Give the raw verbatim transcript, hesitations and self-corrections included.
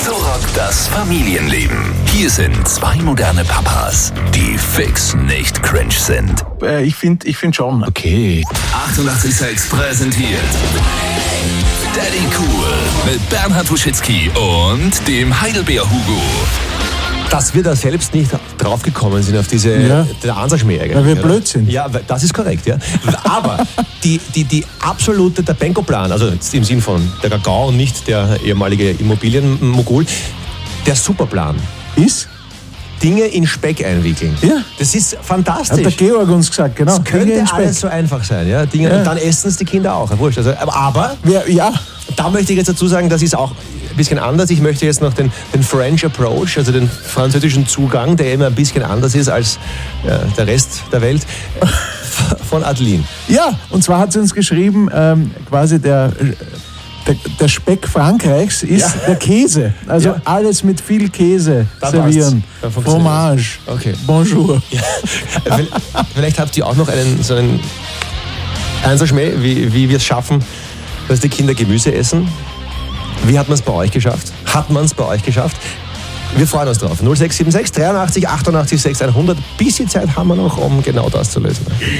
So rockt das Familienleben. Hier sind zwei moderne Papas, die fix nicht cringe sind. Äh, ich finde ich find schon. Okay. achtundachtzig Komma sechs präsentiert Daddy Cool mit Bernhard Wuschitsky und dem Heidelbeer-Hugo. Dass wir da selbst nicht draufgekommen sind auf diese Ja. der Ansatzschmäh eigentlich. Weil wir oder? blöd sind. Ja, das ist korrekt, ja. Aber die, die, die absolute, der Benko-Plan, also im Sinn von der Gagau und nicht der ehemalige Immobilienmogul, der Superplan Ist? Dinge in Speck einwickeln. Ja. Das ist Hat fantastisch. der Georg uns gesagt, genau. Das Dinge könnte in Speck. alles so einfach sein, ja. Dinge, Ja. Und dann essen es die Kinder auch. Wurscht. Also, aber Wer, ja, da möchte ich jetzt dazu sagen, das ist auch ein bisschen anders. Ich möchte jetzt noch den, den French Approach, also den französischen Zugang, der immer ein bisschen anders ist als ja, der Rest der Welt, von Adeline. ja, und zwar hat sie uns geschrieben, ähm, quasi der, der, der Speck Frankreichs ist Ja. der Käse. Also Ja. alles mit viel Käse Da servieren. passt's. Da funktioniert Fromage. das. Okay. Bonjour. Vielleicht habt ihr auch noch einen so einen Einserschmäh, wie, wie wir es schaffen, dass die Kinder Gemüse essen. Wie hat man es bei euch geschafft? Hat man es bei euch geschafft? Wir freuen uns drauf. null sechs sieben sechs dreiundachtzig achtundachtzig sechs hundert. Bisschen Zeit haben wir noch, um genau das zu lösen.